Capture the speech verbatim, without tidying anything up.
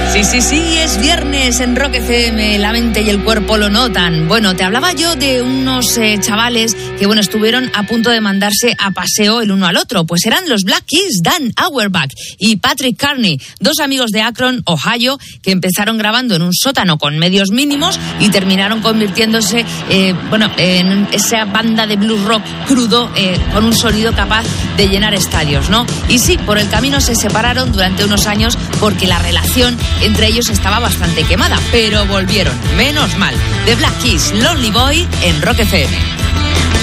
Sí, sí, sí, es viernes en Rock F M, la mente y el cuerpo lo notan. Bueno, te hablaba yo de unos eh, chavales que, bueno, estuvieron a punto de mandarse a paseo el uno al otro. Pues eran los Black Keys, Dan Auerbach y Patrick Carney, dos amigos de Akron, Ohio, que empezaron grabando en un sótano con medios mínimos y terminaron convirtiéndose, eh, bueno, en esa banda de blues rock crudo eh, con un sonido capaz de llenar estadios, ¿no? Y sí, por el camino se separaron durante unos años porque la relación entre ellos estaba bastante quemada, pero volvieron, menos mal. The Black Keys, Lonely Boy, en Rock F M.